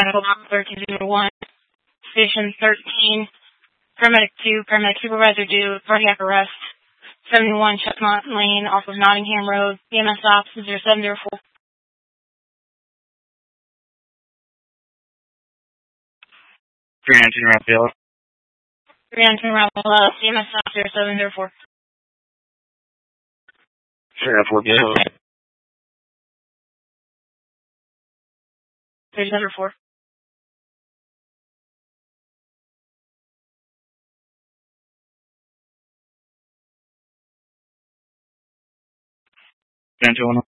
Medical Box 1301, Station 13, Paramedic 2, Paramedic Supervisor due, cardiac arrest, 71 Chestnut Lane off of Nottingham Road, EMS Ops 0704. Grand Anthony Raphael. Grand Anthony Raphael, EMS Ops 0704. 04 Bill. 3704. Grand 201.